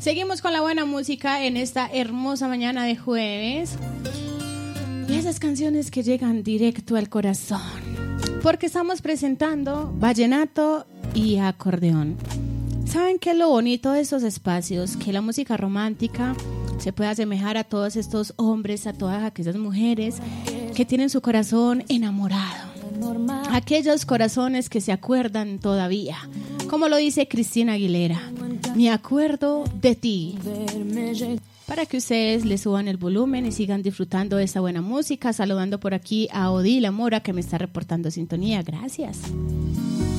Seguimos con la buena música en esta hermosa mañana de jueves. Y esas canciones que llegan directo al corazón. Porque estamos presentando vallenato y acordeón. ¿Saben qué es lo bonito de estos espacios? Que la música romántica se puede asemejar a todos estos hombres, a todas aquellas mujeres que tienen su corazón enamorado. Aquellos corazones que se acuerdan todavía. Como lo dice Cristina Aguilera. Me acuerdo de ti. Para que ustedes le suban el volumen y sigan disfrutando de esta buena música. Saludando por aquí a Odila Mora, que me está reportando sintonía. Gracias.